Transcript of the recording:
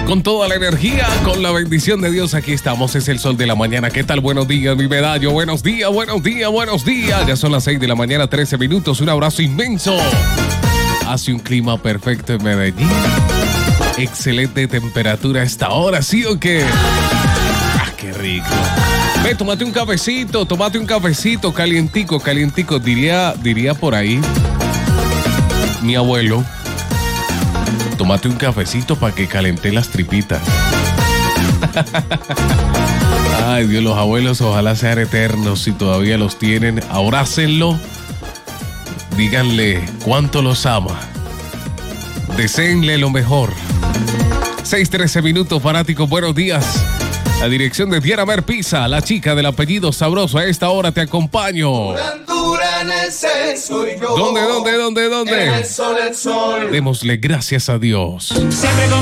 Con toda la energía, con la bendición de Dios, aquí estamos. Es el sol de la mañana. ¿Qué tal? Buenos días, mi medallo. Buenos días, buenos días, buenos días. Ya son las 6 de la mañana, 13 minutos. Un abrazo inmenso. Hace un clima perfecto en Medellín. Excelente temperatura a esta hora, ¿sí o qué? ¡Ah, qué rico! Ve, tómate un cafecito, calientico, calientico. Diría por ahí mi abuelo. Tómate un cafecito para que calenté las tripitas. Ay, Dios, los abuelos ojalá sean eternos si todavía los tienen. Abrácenlo. Díganle cuánto los ama. Deseenle lo mejor. 6:13 minutos, fanáticos. Buenos días. La dirección de Diana Mer Pizza, la chica del apellido sabroso. A esta hora te acompaño. ¿Dónde? En el sol, el sol. Démosle gracias a Dios. Siempre con